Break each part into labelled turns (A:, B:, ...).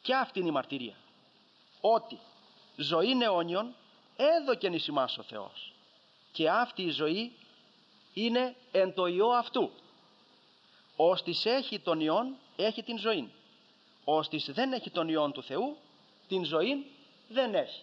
A: Και αυτή είναι η μαρτυρία. Ότι ζωήν αιώνιον έδωκεν εις ημάς ο Θεός. Και αυτή η ζωή είναι εν το Υιό αυτού. Ώστις έχει τον Υιόν, έχει την ζωή. Ώστις δεν έχει τον Υιόν του Θεού, την ζωή δεν έχει.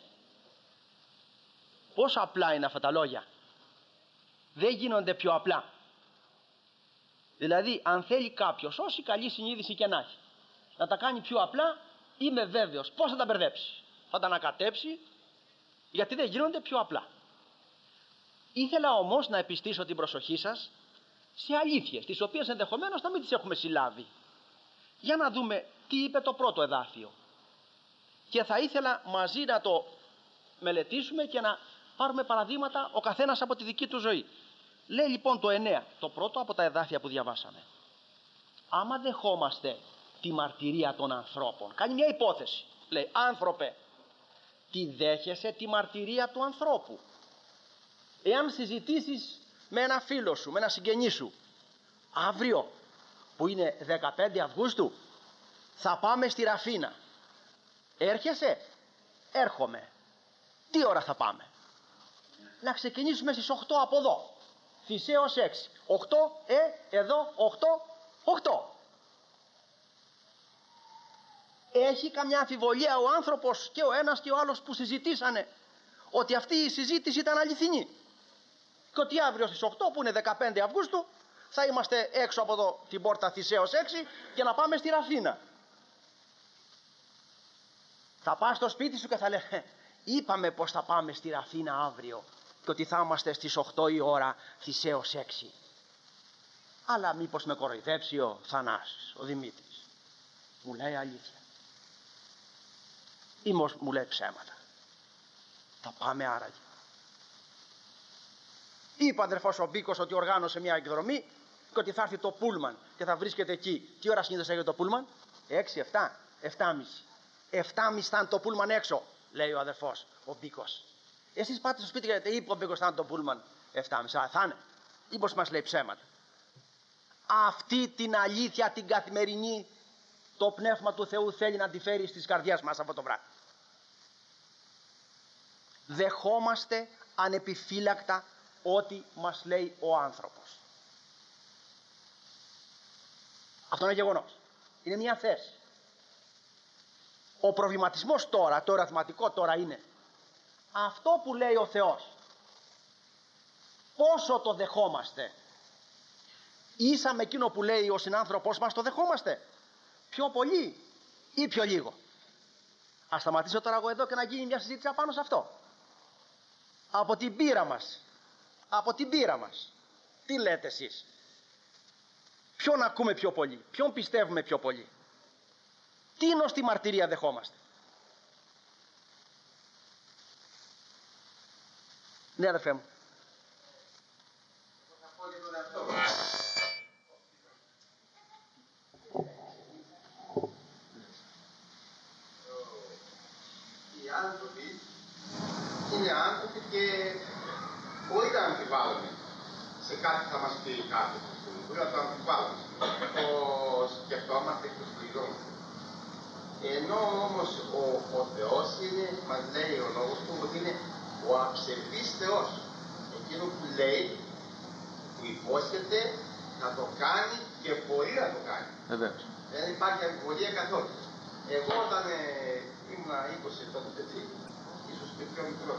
A: Πόσο απλά είναι αυτά τα λόγια. Δεν γίνονται πιο απλά. Δηλαδή, αν θέλει κάποιος, όση καλή συνείδηση και να έχει, να τα κάνει πιο απλά, είμαι βέβαιος πώς θα τα μπερδέψει. Θα τα ανακατέψει, γιατί δεν γίνονται πιο απλά. Ήθελα όμως να επιστήσω την προσοχή σας σε αλήθειες, τις οποίες ενδεχομένως να μην τις έχουμε συλλάβει. Για να δούμε τι είπε το πρώτο εδάφιο. Και θα ήθελα μαζί να το μελετήσουμε και να πάρουμε παραδείγματα ο καθένας από τη δική του ζωή. Λέει λοιπόν το 9, το πρώτο από τα εδάφια που διαβάσαμε. Άμα δεχόμαστε τη μαρτυρία των ανθρώπων, κάνει μια υπόθεση. Λέει, άνθρωπε, τι δέχεσαι τη μαρτυρία του ανθρώπου? Εάν συζητήσεις με ένα φίλο σου, με ένα συγγενή σου, αύριο που είναι 15 Αυγούστου θα πάμε στη Ραφίνα. Έρχεσαι? Έρχομαι. Τι ώρα θα πάμε? Να ξεκινήσουμε στις 8 από εδώ. Θησαίος 6. 8, εδώ 8. Έχει καμιά αμφιβολία ο άνθρωπος και ο ένας και ο άλλος που συζητήσανε ότι αυτή η συζήτηση ήταν αληθινή? Και ότι αύριο στις 8 που είναι 15 Αυγούστου θα είμαστε έξω από εδώ την πόρτα Θησαίος 6 και να πάμε στη Ραφίνα. Θα πας στο σπίτι σου και θα λέει, είπαμε πως θα πάμε στη Ραφίνα αύριο και ότι θα είμαστε στις 8 η ώρα Θησαίος 6. Αλλά μήπως με κοροϊδέψει ο Θανάσης, ο Δημήτρης? Μου λέει αλήθεια ή μου λέει ψέματα? Θα πάμε άραγε. Είπε ο αδερφός ο Μπίκος ότι οργάνωσε μια εκδρομή και ότι θα έρθει το πούλμαν και θα βρίσκεται εκεί. Τι ώρα συνήθως έγινε το πούλμαν? 6, 7, 7.30. 7.30 θα είναι το πούλμαν έξω, λέει ο αδερφός ο Μπίκος. Εσείς πάτε στο σπίτι και λέτε, είπε ο Μπίκος θα είναι το πούλμαν 7.30. Θα είναι. Ή πως μας λέει ψέματα? Αυτή την αλήθεια την καθημερινή το Πνεύμα του Θεού θέλει να τη φέρει στις καρδιές μας αυτό το βράδυ. Δεχόμαστε ανεπιφύλακτα ό,τι μας λέει ο άνθρωπος. Αυτό είναι γεγονός. Είναι μια θέση. Ο προβληματισμός τώρα, το ερωτηματικό τώρα είναι αυτό που λέει ο Θεός, πόσο το δεχόμαστε? Ίσα με εκείνο που λέει ο συνάνθρωπός μας το δεχόμαστε? Πιο πολύ ή πιο λίγο? Ας σταματήσω τώρα εγώ εδώ και να γίνει μια συζήτηση απάνω σε αυτό. Από την πείρα μας, τι λέτε εσείς? Ποιον ακούμε πιο πολύ? Ποιον πιστεύουμε πιο πολύ? Τι νοστή μαρτυρία δεχόμαστε? Ναι αδερφέ μου.
B: Θα πω για τον εαυτό μου. Οι άνθρωποι είναι άνθρωποι και μπορεί να αμφιβάλλουν σε κάτι θα μας πει κάποιος. Μπορεί να το αμφιβάλλουν. Το σκεφτόμαστε και το σπουδαζόμαστε. Ενώ όμως ο Θεός είναι, μας λέει ο λόγος του ότι είναι ο αψευδής Θεός. Εκείνο που λέει, που υπόσχεται να το κάνει και μπορεί να το κάνει. Δεν υπάρχει αμφιβολία καθόλου. Εγώ όταν ήμουν 20 τότε παιδί, ίσως και πιο μικρός,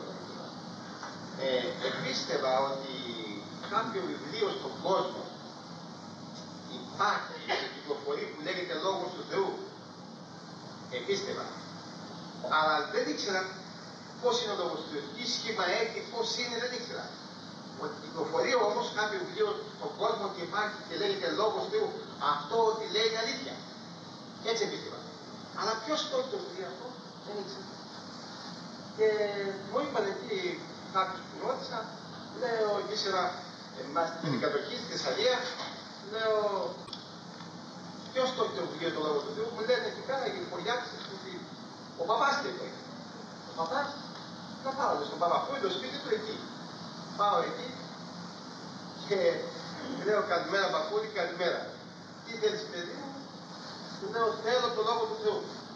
B: πίστευα ότι κάποιο βιβλίο στον κόσμο υπάρχει και κυκλοφορεί που λέγεται Λόγος του Θεού. Πίστευα. Αλλά δεν ήξερα πώς είναι ο Λόγος του Θεού, τι σχήμα έχει, πώς είναι, δεν ήξερα. Ότι κυκλοφορεί όμως κάποιο βιβλίο στον κόσμο και υπάρχει και λέγεται Λόγος του Θεού, αυτό ότι λέει είναι αλήθεια. Έτσι πίστευα. Αλλά ποιος το έχει το βιβλίο αυτό, δεν ήξερα. Και μου είπαν εκεί κάποιους που ρώτησα, λέω, ύστερα είμαστε στην κατοχή στη Θεσσαλία, λέω, ποιος το έχει το βιβλίο το Λόγο του Θεού? Μου λένε εκεί πέρα οι χωριάτες ότι ο παπάς και το έχει. Ο παπάς, να πάω στον παπά, πού είναι το σπίτι του? Εκεί. Πάω εκεί και λέω καλημέρα παππούλη